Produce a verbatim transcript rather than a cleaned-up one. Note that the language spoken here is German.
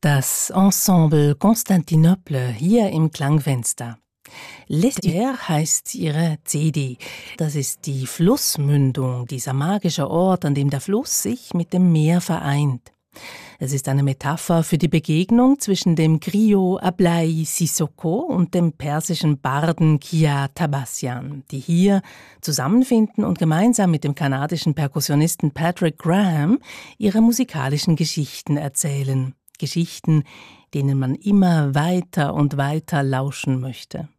Das Ensemble Constantinople hier im Klangfenster. L'Estuaire heißt ihre C D. Das ist die Flussmündung, dieser magische Ort, an dem der Fluss sich mit dem Meer vereint. Es ist eine Metapher für die Begegnung zwischen dem Griot Ablaye Sissoko und dem persischen Barden Kia Tabassian, die hier zusammenfinden und gemeinsam mit dem kanadischen Perkussionisten Patrick Graham ihre musikalischen Geschichten erzählen. Geschichten, denen man immer weiter und weiter lauschen möchte.